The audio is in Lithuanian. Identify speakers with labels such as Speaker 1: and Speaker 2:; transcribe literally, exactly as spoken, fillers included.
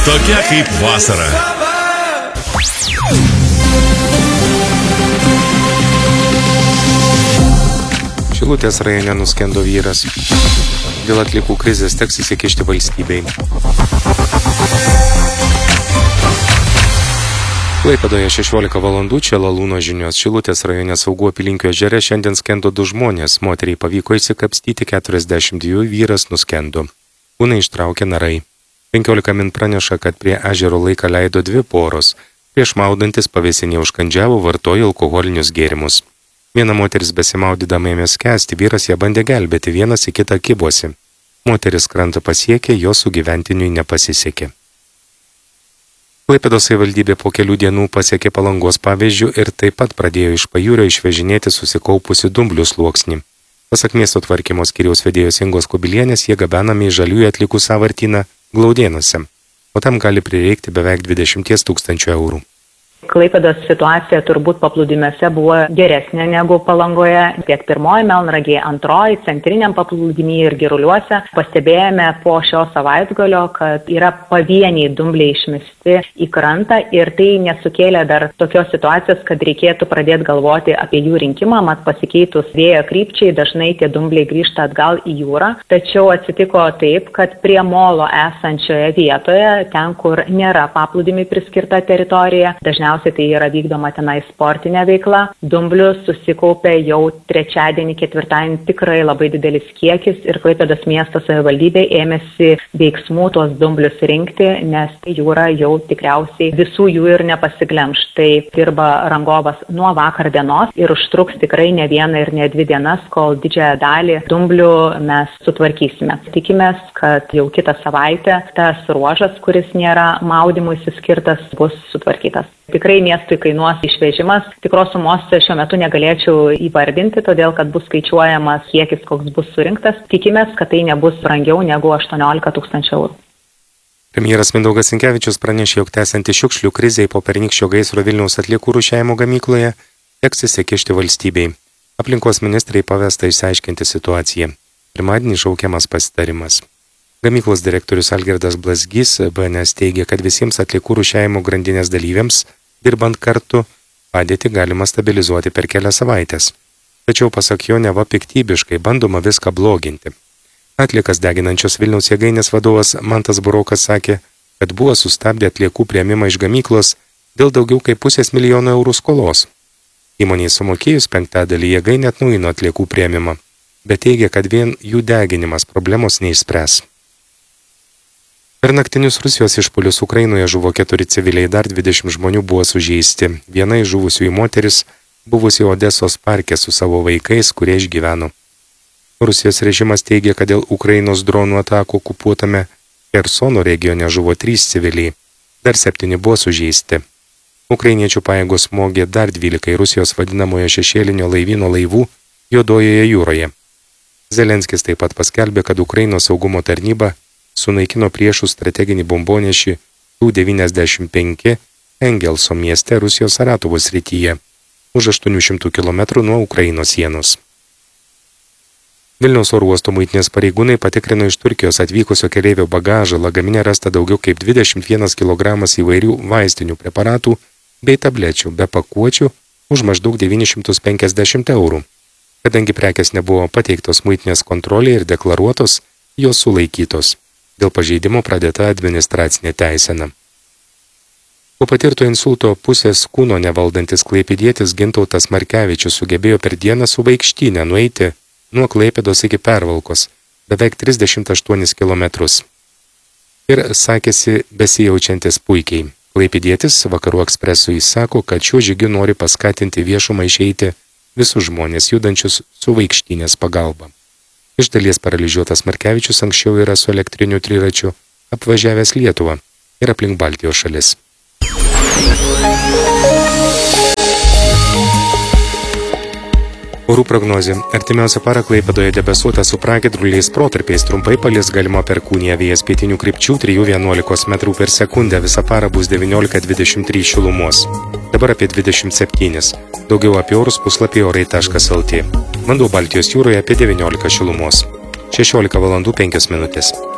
Speaker 1: Tokia kaip vasara.
Speaker 2: Šilutės rajone nuskendo vyras. Dėl atliekų krizės teks įsikišti valstybei. Klaipėdoje šešiolika valandų, čia Lalūno žinios. Šilutės rajone Saugų apylinkių ežere šiandien skendo du žmonės. Moteriai pavyko įsikapstyti, keturiasdešimt dviejų vyras nuskendo. Kūną ištraukė narai. penkiolika min praneša, kad prie ežero laiką leido dvi poros. Prieš maudantis pavėsinė užkandžiavo, vartojo alkoholinius gėrimus. Viena moteris besimaudydama ėmė skęsti, vyras ją bandė gelbėti, vienas į kitą kibosi. Moteris krantą pasiekė, jo sugyventiniui nepasisekė. Klaipėdos savivaldybė po kelių dienų pasiekė Palangos pavyzdžių ir taip pat pradėjo iš pajūrio išvežinėti susikaupusi dumblių sluoksnį. Pasak miesto tvarkymo skyriaus vedėjos Ingos Kubilienės, jie gabenami į žaliųjų atliekų sąvartyną Glaudėnuose, o tam gali prireikti beveik dvidešimt tūkstančių eurų.
Speaker 3: Klaipėdos situacija turbūt paplūdimiuose buvo geresnė negu Palangoje. Tiek pirmoji Melnragėje, antroji, centriniam paplūdimyje ir Giruliuose pastebėjome po šio savaitgalio, kad yra pavieniai dumbliai išmesti į krantą ir tai nesukėlė dar tokios situacijos, kad reikėtų pradėti galvoti apie jų rinkimą, mat pasikeitus vėjo krypčiai dažnai tie dumbliai grįžta atgal į jūrą. Tačiau atsitiko taip, kad prie molo esančioje vietoje, ten kur nėra paplūdimiui priskirta teritorija, dažniausiai tai yra vykdoma tenai sportinė veikla. Dumblių susikaupė jau trečiadienį, ketvirtadienį tikrai labai didelis kiekis ir Klaipėdos miesto savivaldybė ėmėsi veiksmų tuos dumblius rinkti, nes jūra jau tikriausiai visų jų ir nepasiglemš. Tai dirba rangovas nuo vakar dienos ir užtruks tikrai ne vieną ir ne dvi dienas, kol didžiąją dalį dumblių mes sutvarkysime. Tikimės, kad jau kitą savaitę tas ruožas, kuris nėra maudymui skirtas, bus sutvarkytas. Tikrai miestui kainuos išvežimas. Tikros sumos šiuo metu negalėčiau įvardinti, todėl kad bus skaičiuojamas kiekis, koks bus surinktas. Tikimės, kad tai nebus brangiau negu aštuoniolika tūkstančių eurų.
Speaker 2: Premjeras Mindaugas Sinkevičius pranešė, jog tęsianti šiukšlių krizei po pernykščio gaisro Vilniaus atliekų rūšiavimo gamykloje teks įsikišti valstybei. Aplinkos ministrai pavesta išsiaiškinti situaciją. Pirmadienį šaukiamas pasitarimas. Gamyklos direktorius Algirdas Blazgys B N S teigia, kad visiems atliekų rūšiavimo grandinės dalyviams, dirbant kartu, padėtį galima stabilizuoti per kelias savaitės. Tačiau pasak jo, neva piktybiškai bandoma viską bloginti. Atliekas deginančios Vilniaus jėgainės vadovas Mantas Burokas sakė, kad buvo sustabdę atliekų priėmimą iš gamyklos dėl daugiau kaip pusės milijono eurų skolos. Įmonei sumokėjus penktadalį jėgainė atnaujino atliekų priėmimą, bet teigia, kad vien jų deginimas problemos neišspręs. Per naktinius Rusijos išpuolius Ukrainoje žuvo keturi civiliai, dar dvidešimt žmonių buvo sužeisti. Viena iš žuvusiųjų moteris buvusi Odesos parke su savo vaikais, kurie išgyveno. Rusijos režimas teigia, kad dėl Ukrainos dronų atakų okupuotame Chersono regione žuvo trys civiliai, dar septyni buvo sužeisti. Ukrainiečių pajėgos smogė dar dvylikai Rusijos vadinamojo šešėlinio laivyno laivų Juodojoje jūroje. Zelenskis taip pat paskelbė, kad Ukrainos saugumo tarnyba sunaikino priešų strateginį bombonešį Tu devyniasdešimt penki Engelso mieste Rusijos Saratovo srityje, už aštuonių šimtų kilometrų nuo Ukrainos sienos. Vilniaus oro uosto muitinės pareigūnai patikrino iš Turkijos atvykusio keleivio bagažą, lagamine rasta daugiau kaip dvidešimt vienas kilogramas įvairių vaistinių preparatų bei tablečių be pakuočių už maždaug devynis šimtus penkiasdešimt eurų. Kadangi prekės nebuvo pateiktos muitinės kontrolė ir deklaruotos, jos sulaikytos. Dėl pažeidimo pradėta administracinė teisena. Po patirto insulto pusės kūno nevaldantis klaipėdietis Gintautas Markevičius sugebėjo per dieną su vaikštynę nueiti nuo Klaipėdos iki Pervalkos, beveik trisdešimt aštuonis kilometrus. Ir sakėsi besijaučiantis puikiai. Klaipėdietis Vakarų Ekspresui sako, kad šiuo žygiu nori paskatinti viešumą išeiti visus žmonės judančius su vaikštynės pagalba. Iš dalies paralyžiuotas Markevičius anksčiau yra su elektriniu triračiu apvažiavęs Lietuvą ir aplink Baltijos šalis. Orų prognozė. Artimiausią parą Klaipėdoje debesuota su pragiedruliais protarpiais, trumpai palis galima perkūnija, vėjas pietinių krypčių trijų vienuolikos metrų per sekundę, visą parą bus devyniolika dvidešimt trys šilumos. Dabar apie dvidešimt septyni. Daugiau apie orus puslapyje orai taškas el tė. Vanduo Baltijos jūroje apie devyniolika šilumos. šešiolika valandų penkios minutės.